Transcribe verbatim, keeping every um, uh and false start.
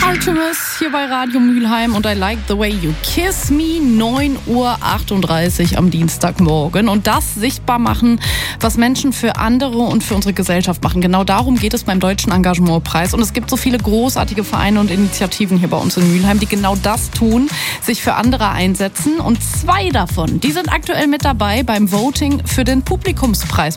Artemis hier bei Radio Mülheim und I Like the Way You Kiss Me, neun Uhr achtunddreißig am Dienstagmorgen. Und das sichtbar machen, was Menschen für andere und für unsere Gesellschaft machen. Genau darum geht es beim Deutschen Engagementpreis. Und es gibt so viele großartige Vereine und Initiativen hier bei uns in Mülheim, die genau das tun, sich für andere einsetzen. Und zwei davon, die sind aktuell mit dabei beim Voting für den Publikumspreis.